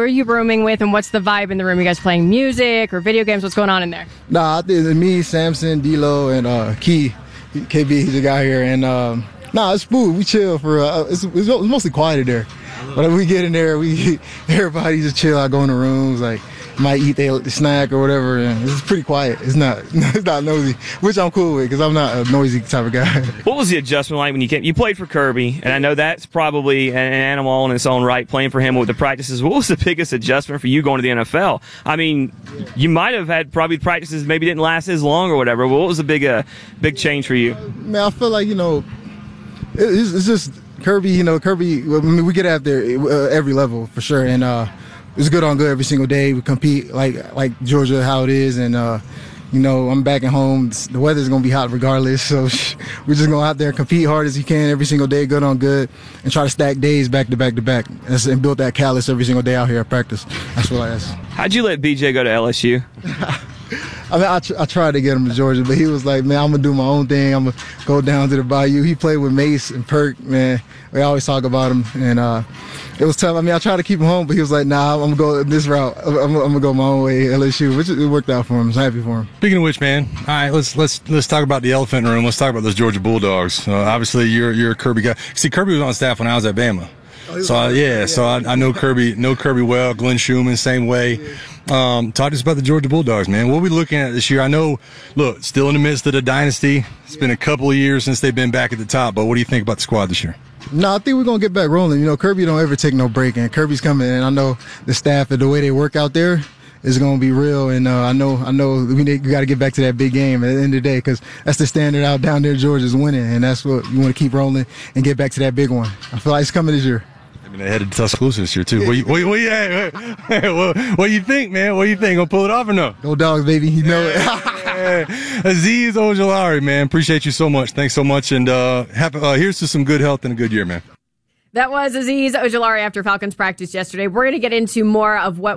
are you rooming with, and what's the vibe in the room? You guys playing music or video games? What's going on in there? Nah, I think it's me, Samson, D-Lo, and Key. KB, he's the guy here. And it's smooth. We chill for it's mostly quiet in there. But we get in there, everybody just chill out, go in the rooms, like might eat their snack or whatever, and it's pretty quiet. It's not nosy, which I'm cool with because I'm not a noisy type of guy. What was the adjustment like when you came? You played for Kirby, and I know that's probably an animal in its own right, playing for him with the practices. What was the biggest adjustment for you going to the NFL? I mean, you might have had probably practices maybe didn't last as long or whatever. What was the big change for you? Man, I feel like, it's just Kirby, Kirby, I mean, we get after every level for sure. And it's good on good every single day. We compete like Georgia, how it is. And, I'm back at home. The weather's going to be hot regardless. So we're just going out there and compete hard as you can every single day, good on good, and try to stack days back to back to back and build that callus every single day out here at practice. That's what I ask. How'd you let BJ go to LSU? I mean, I tried to get him to Georgia, but he was like, man, I'm going to do my own thing. I'm going to go down to the Bayou. He played with Mace and Perk, man. We always talk about him, and it was tough. I mean, I tried to keep him home, but he was like, nah, I'm going to go this route. I'm going to go my own way, LSU, which it worked out for him. I'm happy for him. Speaking of which, man, all right, let's talk about the elephant in the room. Let's talk about those Georgia Bulldogs. Obviously, you're a Kirby guy. See, Kirby was on staff when I was at Bama. So I know Kirby well. Glenn Schumann, same way. Talk to us about the Georgia Bulldogs, man. What are we looking at this year? I know, look, still in the midst of the dynasty. It's been a couple of years since they've been back at the top, but what do you think about the squad this year? No, I think we're going to get back rolling. Kirby don't ever take no break, and Kirby's coming, and I know the staff and the way they work out there is going to be real, and I know we got to get back to that big game at the end of the day because that's the standard out down there. Georgia's winning, and that's what you want to keep rolling and get back to that big one. I feel like it's coming this year. I mean, they headed to Tuscaloosa this year, too. What do you think, man? What do you think? Gonna pull it off or no? Go Dogs, baby. You know it. Azeez Ojulari, man. Appreciate you so much. Thanks so much. And here's to some good health and a good year, man. That was Azeez Ojulari after Falcons practice yesterday. We're going to get into more of what